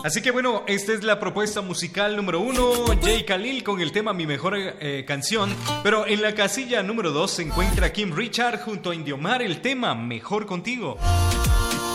Así que bueno, esta es la propuesta musical número 1, Jay Khalil con el tema Mi Mejor Canción. Pero en la casilla número 2 se encuentra Kim Richard junto a Indiomar, el tema Mejor Contigo.